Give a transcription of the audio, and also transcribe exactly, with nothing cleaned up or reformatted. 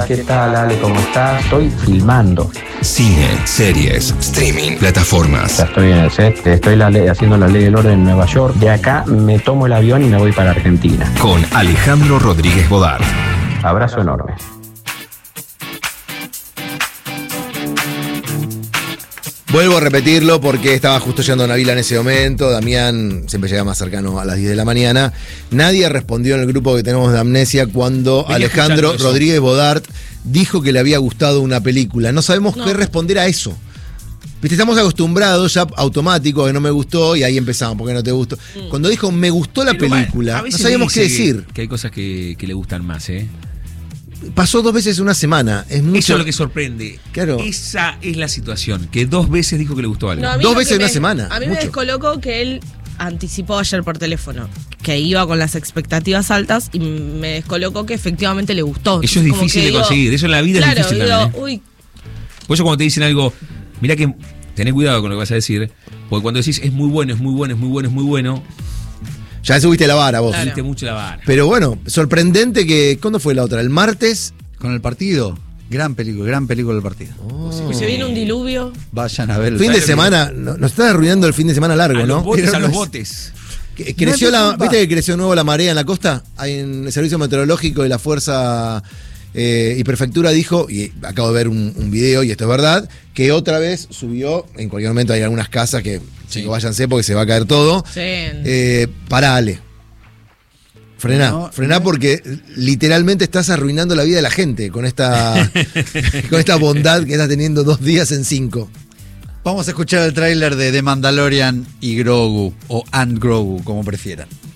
Hola, ¿qué tal, Ale? ¿Cómo estás? Estoy filmando. Cine, series, streaming, plataformas. Ya estoy en el set, estoy la ley, haciendo la ley del orden en Nueva York. De acá me tomo el avión y me voy para Argentina. Con Alejandro Rodríguez Bodart. Abrazo enorme. Vuelvo a repetirlo porque estaba justo llegando a Navila en ese momento. Damián siempre llega más cercano a las diez de la mañana. Nadie respondió en el grupo que tenemos de Amnesia cuando Venía Alejandro Rodríguez Bodart dijo que le había gustado una película. No sabemos No. qué responder a eso. Viste, estamos acostumbrados ya automático que no me gustó y ahí empezamos, ¿por qué no te gustó? Mm. Cuando dijo me gustó la Pero bueno, película, a no veces sabíamos qué dice decir. Que, que hay cosas que, que le gustan más, ¿eh? Pasó dos veces en una semana. Es mucho. Eso es lo que sorprende. Claro. Esa es la situación, que dos veces dijo que le gustó algo. No, a mí Dos lo veces que en una me- semana, A mí mucho. me descolocó que él anticipó ayer por teléfono que iba con las expectativas altas y me descolocó que efectivamente le gustó. Eso es Entonces, como difícil que de digo, conseguir. Eso en la vida claro, es difícil digo, también, ¿eh? uy, Por eso cuando te dicen algo, mirá que tenés cuidado con lo que vas a decir, porque cuando decís es muy bueno, es muy bueno, es muy bueno, es muy bueno, Ya subiste la vara vos. Claro. subiste mucho la vara. Pero bueno, sorprendente que. ¿Cuándo fue la otra? ¿El martes? Con el partido. Gran película, gran película del partido. y se viene un diluvio. Vayan a ver. Fin de semana, no- nos está arruinando el fin de semana largo, A ¿no? los botes, Pero a no los es- botes. que- Creció No es mi la, culpa. ¿viste que creció nuevo la marea en la costa? Hay en el Servicio Meteorológico de la Fuerza eh, y Prefectura dijo, y acabo de ver un, un video, y esto es verdad, que otra vez subió, en cualquier momento hay algunas casas que, chicos, váyanse porque se va a caer todo. Sí. Eh, pará, Ale. Frená, No, frená no. porque literalmente estás arruinando la vida de la gente con esta, con esta bondad que estás teniendo dos días en cinco. Vamos a escuchar el tráiler de The Mandalorian y Grogu, o And Grogu, como prefieran.